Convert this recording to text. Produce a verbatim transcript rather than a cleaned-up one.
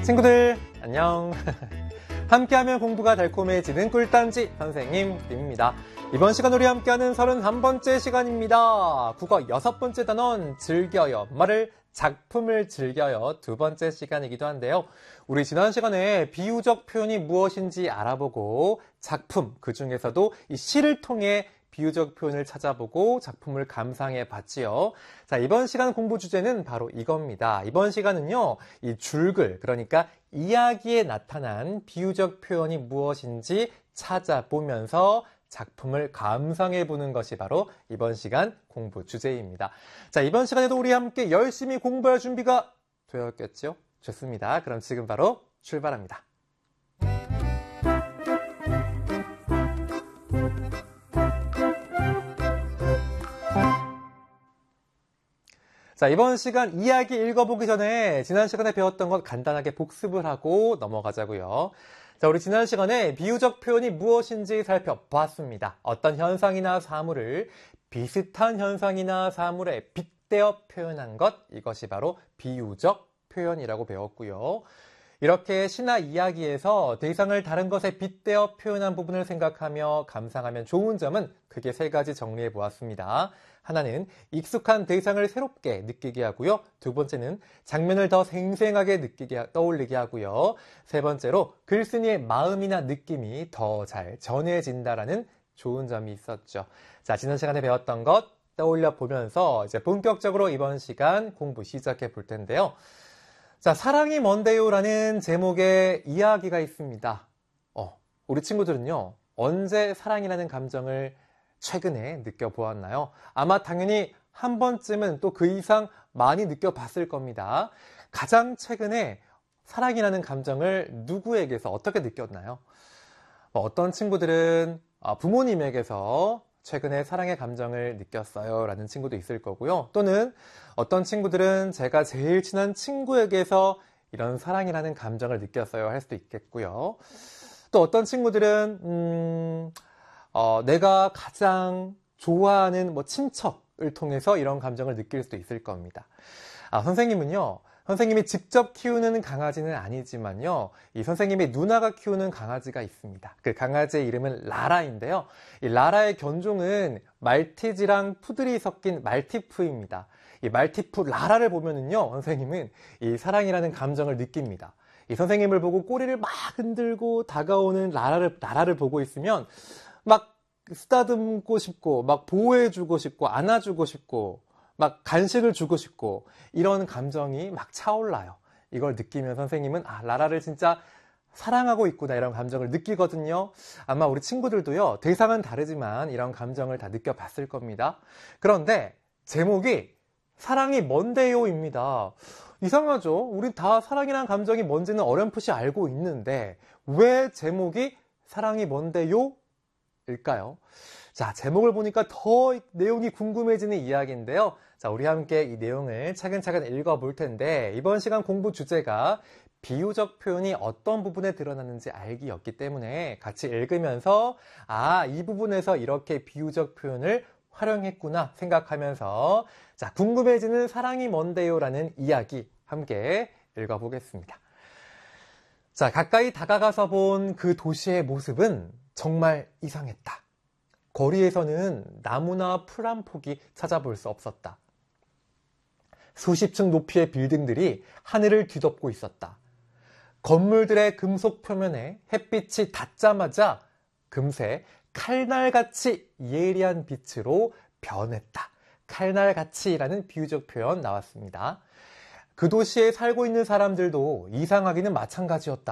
친구들 안녕. 함께하면 공부가 달콤해지는 꿀단지 선생님 김입니다. 이번 시간 우리 함께하는 서른한 번째 시간입니다. 국어 여섯 번째 단원 즐겨요. 말을 작품을 즐겨요. 두 번째 시간이기도 한데요. 우리 지난 시간에 비유적 표현이 무엇인지 알아보고 작품, 그 중에서도 이 시를 통해 비유적 표현을 찾아보고 작품을 감상해 봤지요. 자, 이번 시간 공부 주제는 바로 이겁니다. 이번 시간은요, 이 줄글, 그러니까 이야기에 나타난 비유적 표현이 무엇인지 찾아보면서 작품을 감상해 보는 것이 바로 이번 시간 공부 주제입니다. 자, 이번 시간에도 우리 함께 열심히 공부할 준비가 되었겠죠? 좋습니다. 그럼 지금 바로 출발합니다. 자, 이번 시간 이야기 읽어보기 전에 지난 시간에 배웠던 것 간단하게 복습을 하고 넘어가자고요. 자, 우리 지난 시간에 비유적 표현이 무엇인지 살펴봤습니다. 어떤 현상이나 사물을 비슷한 현상이나 사물에 빗대어 표현한 것, 이것이 바로 비유적 표현이라고 배웠고요. 이렇게 시나 이야기에서 대상을 다른 것에 빗대어 표현한 부분을 생각하며 감상하면 좋은 점은 크게 세 가지 정리해 보았습니다. 하나는 익숙한 대상을 새롭게 느끼게 하고요. 두 번째는 장면을 더 생생하게 느끼게, 떠올리게 하고요. 세 번째로 글쓴이의 마음이나 느낌이 더 잘 전해진다라는 좋은 점이 있었죠. 자, 지난 시간에 배웠던 것 떠올려 보면서 이제 본격적으로 이번 시간 공부 시작해 볼 텐데요. 자, 사랑이 뭔데요라는 제목의 이야기가 있습니다. 어, 우리 친구들은요, 언제 사랑이라는 감정을 최근에 느껴보았나요? 아마 당연히 한 번쯤은 또 그 이상 많이 느껴봤을 겁니다. 가장 최근에 사랑이라는 감정을 누구에게서 어떻게 느꼈나요? 어떤 친구들은 부모님에게서 최근에 사랑의 감정을 느꼈어요 라는 친구도 있을 거고요. 또는 어떤 친구들은 제가 제일 친한 친구에게서 이런 사랑이라는 감정을 느꼈어요 할 수도 있겠고요. 또 어떤 친구들은 음, 어, 내가 가장 좋아하는 뭐 친척을 통해서 이런 감정을 느낄 수도 있을 겁니다. 아, 선생님은요, 선생님이 직접 키우는 강아지는 아니지만요, 이 선생님의 누나가 키우는 강아지가 있습니다. 그 강아지의 이름은 라라인데요. 이 라라의 견종은 말티즈랑 푸들이 섞인 말티푸입니다. 이 말티푸 라라를 보면은요, 선생님은 이 사랑이라는 감정을 느낍니다. 이 선생님을 보고 꼬리를 막 흔들고 다가오는 라라를, 라라를 보고 있으면 막 쓰다듬고 싶고, 막 보호해주고 싶고, 안아주고 싶고, 막 간식을 주고 싶고, 이런 감정이 막 차올라요. 이걸 느끼면 선생님은 아, 라라를 진짜 사랑하고 있구나, 이런 감정을 느끼거든요. 아마 우리 친구들도요, 대상은 다르지만 이런 감정을 다 느껴봤을 겁니다. 그런데 제목이 사랑이 뭔데요입니다. 이상하죠? 우리 다 사랑이란 감정이 뭔지는 어렴풋이 알고 있는데 왜 제목이 사랑이 뭔데요? 일까요? 자, 제목을 보니까 더 내용이 궁금해지는 이야기인데요. 자, 우리 함께 이 내용을 차근차근 읽어볼 텐데 이번 시간 공부 주제가 비유적 표현이 어떤 부분에 드러나는지 알기였기 때문에 같이 읽으면서 아, 이 부분에서 이렇게 비유적 표현을 활용했구나 생각하면서 자, 궁금해지는 사랑이 뭔데요? 라는 이야기 함께 읽어보겠습니다. 자, 가까이 다가가서 본 그 도시의 모습은 정말 이상했다. 거리에서는 나무나 풀 한 폭이 찾아볼 수 없었다. 수십 층 높이의 빌딩들이 하늘을 뒤덮고 있었다. 건물들의 금속 표면에 햇빛이 닿자마자 금세 칼날같이 예리한 빛으로 변했다. 칼날같이라는 비유적 표현 나왔습니다. 그 도시에 살고 있는 사람들도 이상하기는 마찬가지였다.